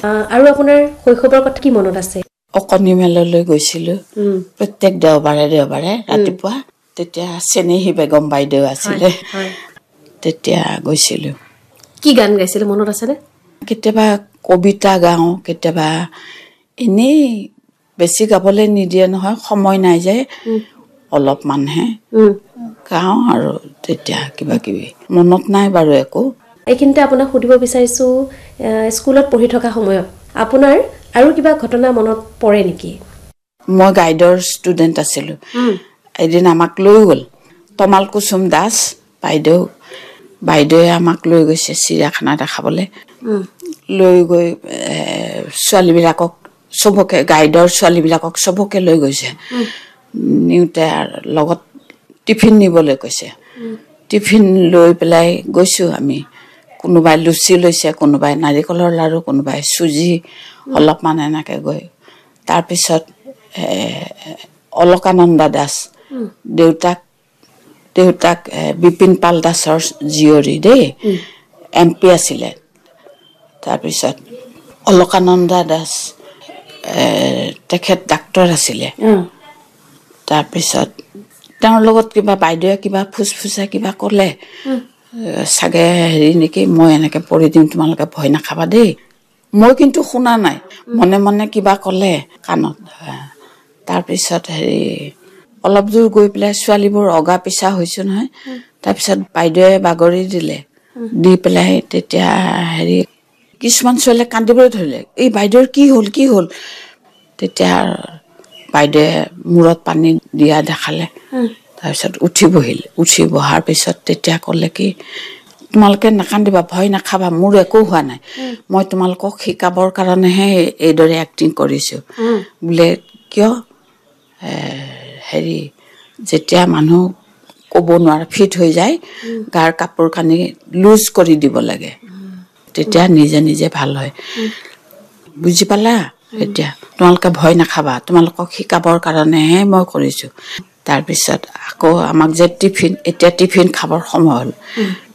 আৰু আপোনাৰ শৈশৱৰ কথা কি মনত আছে? অকণি মেললৈ গৈছিলোঁ প্ৰত্যেক দেওবাৰে ৰাতিপুৱা। তেতিয়া চেনেহী বেগম বাইদেউ আছিলে, তেতিয়া গৈছিলোঁ। কি গান গাইছিলে মনত আছেনে? কেতিয়াবা কবিতা গাওঁ, কেতিয়াবা এনেই বেছি গাবলৈ নিদিয়ে নহয়, সময় নাই যে অলপমানহে গাওঁ আৰু তেতিয়া কিবা কিবি মনত নাই বাৰু একো। এইখিনিতে আপোনাক সুধিব বিচাৰিছোঁ, স্কুলত পঢ়ি থকা সময়ত আপোনাৰ আৰু কিবা ঘটনা মনত পৰে নেকি? মই গাইডৰ ষ্টুডেণ্ট আছিলোঁ। এদিন আমাক লৈ গ'ল তমাল কুসুম দাস বাইদেৱে আমাক লৈ গৈছে চিৰিয়াখানা দেখাবলৈ। লৈ গৈ ছোৱালীবিলাকক চবকে, গাইডৰ ছোৱালীবিলাকক চবকে লৈ গৈছে। নিওঁতে লগত টিফিন নিবলৈ কৈছে। টিফিন লৈ পেলাই গৈছোঁ আমি। কোনোবাই লুচি লৈছে, কোনোবাই নাৰিকলৰ লাড়ু, কোনোবাই চুজি অলপমান এনেকৈ গৈ। তাৰপিছত অলকানন্দা দাস, দেউতাক বিপিন পাল দাসৰ জীয়ৰী দেই, MP আছিলে। তাৰপিছত অলকানন্দা দাস তেখেত ডাক্তৰ আছিলে। তাৰপিছত তেওঁৰ লগত কিবা বাইদেৱে কিবা ফুচফুচাই কিবা ক'লে চাগে, হেৰি নেকি, মই এনেকৈ পঢ়ি দিম, তোমালোকে ভয় নাখাবা দেই। মই কিন্তু শুনা নাই, মনে মনে কিবা ক'লে কাণত। তাৰপিছত অলপ দূৰ গৈ পেলাই ছোৱালীবোৰ অগা পিছা হৈছোঁ নহয়। তাৰপিছত বাইদেৱে বাগৰি দিলে, দি পেলাই তেতিয়া কিছুমান ছোৱালীয়ে কান্দিবলৈ ধৰিলে, এই বাইদেউৰ কি হ'ল? তেতিয়া বাইদেৱে মূৰত পানী দিয়া দেখালে। তাৰপিছত উঠি বহিল। উঠি বহাৰ পিছত তেতিয়া ক'লে কি, তোমালোকে নাকান্দিবা, ভয় নাখাবা, মোৰ একো হোৱা নাই, মই তোমালোকক শিকাবৰ কাৰণেহে এইদৰে এক্টিং কৰিছোঁ বোলে। কিয় যেতিয়া মানুহ ক'ব নোৱাৰে, ফিট হৈ যায়, গাৰ কাপোৰ কানি লুজ কৰি দিব লাগে, তেতিয়া নিজে নিজে ভাল হয়। বুজি পালা? এতিয়া তোমালোকে ভয় নাখাবা, তোমালোকক শিকাবৰ কাৰণেহে মই কৰিছোঁ। তাৰপিছত আকৌ আমাক যে টিফিন খাবৰ সময় হ'ল,